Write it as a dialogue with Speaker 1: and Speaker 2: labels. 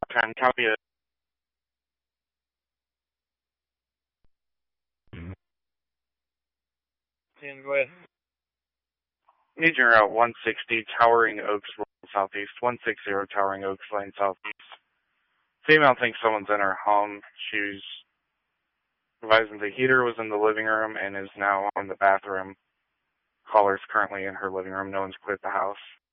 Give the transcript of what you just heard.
Speaker 1: 10, copy it.
Speaker 2: And go ahead.
Speaker 1: Agent Route 160, Towering Oaks Lane Southeast. 160, Towering Oaks Lane Southeast. Female thinks someone's in her home. She's advising the heater was in the living room and is now in the bathroom. Caller's currently in her living room. No one's quit the house.